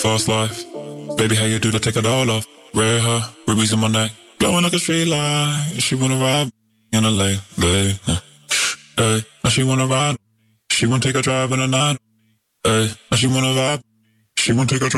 fast life. Baby, how you do that? Take it all off. Red hair, rubies in my neck, glowing like a street light. She wanna ride in a late. Hey, now she wanna ride. She wanna take a drive in the night. Hey, now she wanna vibe. She wanna take a drive.